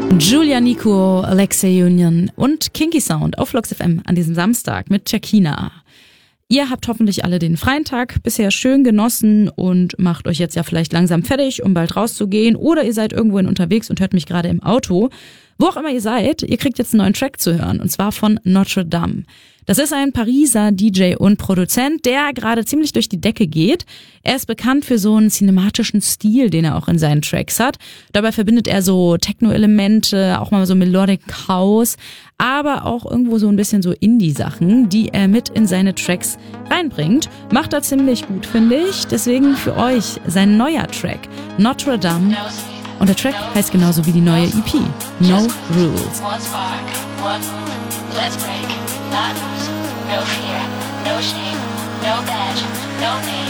Julia Nico, Alexei Union und Kinky Sound auf Flux FM an diesem Samstag mit Shakina. Ihr habt hoffentlich alle den freien Tag bisher schön genossen und macht euch jetzt ja vielleicht langsam fertig, um bald rauszugehen. Oder ihr seid irgendwohin unterwegs und hört mich gerade im Auto. Wo auch immer ihr seid, ihr kriegt jetzt einen neuen Track zu hören, und zwar von Notre Dame. Das ist ein Pariser DJ und Produzent, der gerade ziemlich durch die Decke geht. Er ist bekannt für so einen cinematischen Stil, den er auch in seinen Tracks hat. Dabei verbindet er so Techno-Elemente, auch mal so Melodic House, aber auch irgendwo so ein bisschen so Indie-Sachen, die er mit in seine Tracks reinbringt. Macht er ziemlich gut, finde ich. Deswegen für euch sein neuer Track, Notre Dame. Und der Track heißt genauso wie die neue EP, No Rules. Let's break, not lose, no fear, no shame, no badge, no name.